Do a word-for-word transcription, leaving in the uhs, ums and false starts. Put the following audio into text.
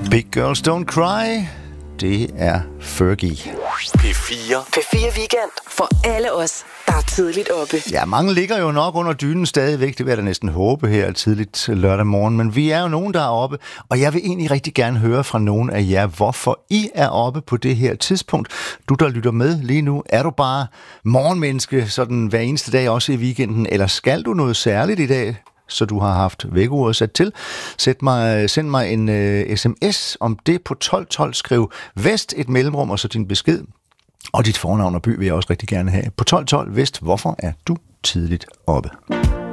Big Girls Don't Cry, det er Fergie. P fire. P fire Weekend for alle os, der er tidligt oppe. Ja, mange ligger jo nok under dynen stadigvæk, det vil jeg da næsten håbe her tidligt lørdag morgen, men vi er jo nogen, der er oppe, og jeg vil egentlig rigtig gerne høre fra nogen af jer, hvorfor I er oppe på det her tidspunkt. Du, der lytter med lige nu, er du bare morgenmenneske sådan hver eneste dag, også i weekenden, eller skal du noget særligt i dag, så du har haft vækkeuret sat til? Sæt mig, send mig en uh, sms om det på tolv tolv. Skriv Vest, et mellemrum, og så din besked. Og dit fornavn og by vil jeg også rigtig gerne have. På tolv tolv Vest, hvorfor er du tidligt oppe?